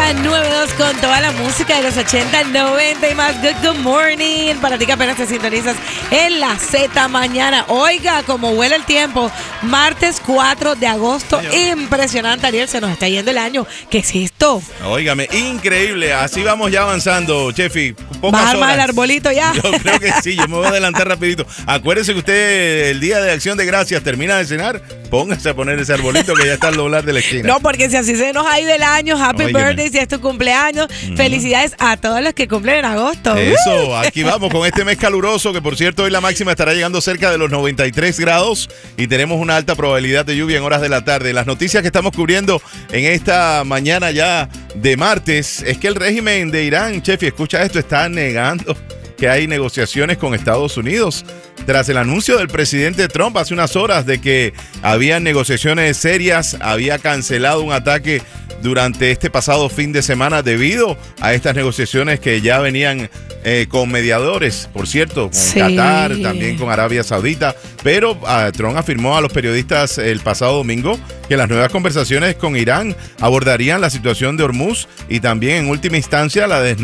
Z92 con toda la música de los 80, 90 y más. Good morning. Para ti que apenas te sintonizas en la Z mañana. Oiga, como huele el tiempo. Martes 4 de agosto. Impresionante, Ariel. Se nos está yendo el año. ¿Qué es esto? Óigame, increíble. Así vamos ya avanzando, Chefi. ¿Vas a armar el arbolito ya? Yo creo que sí. Yo me voy a adelantar rapidito. Acuérdese que usted el día de Acción de Gracias termina de cenar. Póngase a poner ese arbolito que ya está al doblar de la esquina. No, porque si así se nos ha ido el año, happy birthday, si es tu cumpleaños. Felicidades a todos los que cumplen en agosto. Eso, aquí vamos con este mes caluroso, que por cierto hoy la máxima estará llegando cerca de los 93 grados y tenemos una alta probabilidad de lluvia en horas de la tarde. Las noticias que estamos cubriendo en esta mañana ya de martes es que el régimen de Irán, Chefi, escucha esto, está negando que hay negociaciones con Estados Unidos. Tras el anuncio del presidente Trump hace unas horas de que había negociaciones serias, había cancelado un ataque durante este pasado fin de semana debido a estas negociaciones que ya venían con mediadores, por cierto, con Qatar, también con Arabia Saudita, pero Trump afirmó a los periodistas el pasado domingo que las nuevas conversaciones con Irán abordarían la situación de Hormuz y también en última instancia la